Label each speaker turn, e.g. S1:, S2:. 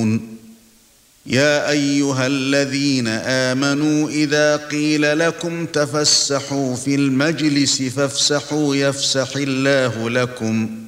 S1: يا ايها الذين امنوا اذا قيل لكم تفسحوا في المجلس فافسحوا يفسح الله لكم